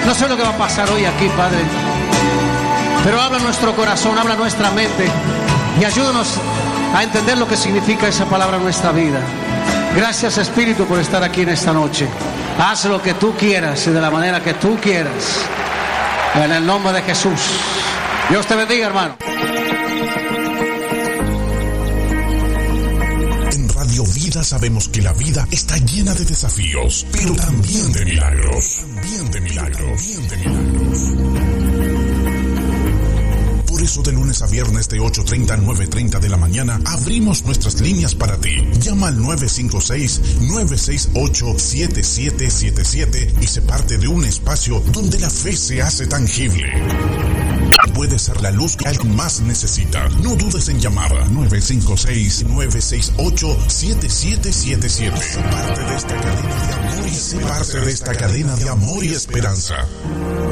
No sé lo que va a pasar hoy aquí, Padre, pero habla nuestro corazón, habla nuestra mente y ayúdanos a entender lo que significa esa palabra en nuestra vida. Gracias, Espíritu, por estar aquí en esta noche. Haz lo que tú quieras y de la manera que tú quieras. En el nombre de Jesús. Dios te bendiga, hermano. En Radio Vida sabemos que la vida está llena de desafíos, pero también de milagros. Por eso de lunes a viernes de 8:30 a 9:30 de la mañana abrimos nuestras líneas para ti. Llama al 956-968-7777 y sé parte de un espacio donde la fe se hace tangible. Puede ser la luz que alguien más necesita. No dudes en llamar. 956-968-7777. Sé parte de esta cadena de amor y esperanza.